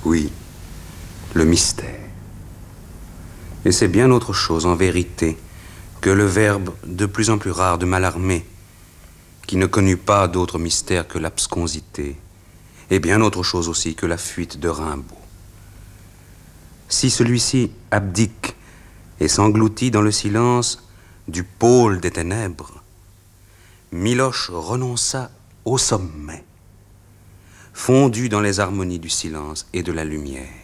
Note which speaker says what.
Speaker 1: Oui, le mystère. Et c'est bien autre chose, en vérité, que le verbe de plus en plus rare de Mallarmé, qui ne connut pas d'autre mystère que l'absconsité, et bien autre chose aussi que la fuite de Rimbaud. Si celui-ci abdique et s'engloutit dans le silence du pôle des ténèbres, Miloche renonça au sommet, fondu dans les harmonies du silence et de la lumière.